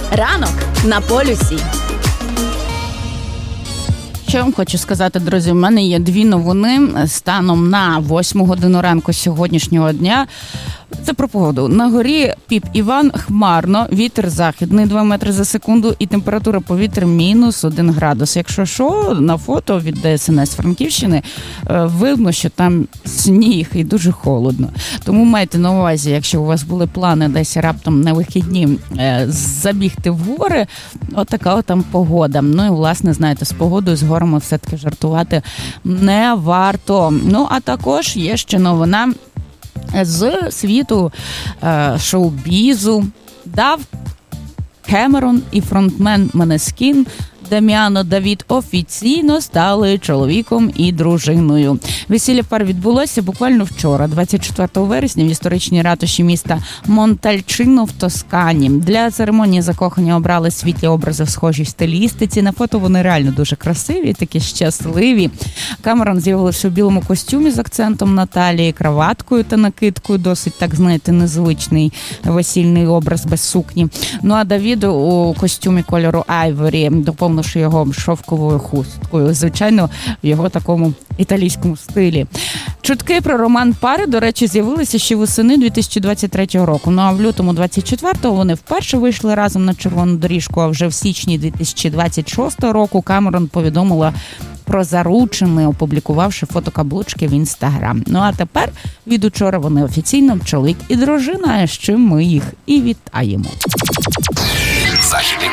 Ранок на полюсі. Що я вам хочу сказати, друзі, в мене є дві новини станом на 8 годину ранку сьогоднішнього дня. Це про погоду. На горі Піп Іван хмарно, вітер західний 2 метри за секунду і температура повітря мінус 1 градус. Якщо що, на фото від ДСНС Франківщини видно, що там сніг і дуже холодно. Тому майте на увазі, якщо у вас були плани десь раптом на вихідні забігти в гори, отака там погода. Ну і, власне, знаєте, з погодою, з горами все-таки жартувати не варто. Ну, а також є ще новина з світу шоу-бізу. Дав Кемерон і фронтмен Måneskin Даміано Давід офіційно стали чоловіком і дружиною. Весілля пар відбулося буквально вчора, 24 вересня, в історичній ратуші міста Монтальчино в Тоскані. Для церемонії закохання обрали світлі образи в схожій стилістиці. На фото вони реально дуже красиві, такі щасливі. Кемерон з'явився у білому костюмі з акцентом на талії, краваткою та накидкою. Досить, так знаєте, незвичний весільний образ без сукні. Ну а Давід у костюмі кольору айворі, доповнивши його шовковою хусткою. Звичайно, в його такому італійському стилі. Чутки про роман пари, до речі, з'явилися ще восени 2023 року. Ну а в лютому 24-го вони вперше вийшли разом на червону доріжку, а вже в січні 2026 року Кемерон повідомила про заручини, опублікувавши фото каблучки в Інстаграм. Ну а тепер від учора вони офіційно чоловік і дружина, з чим ми їх і вітаємо.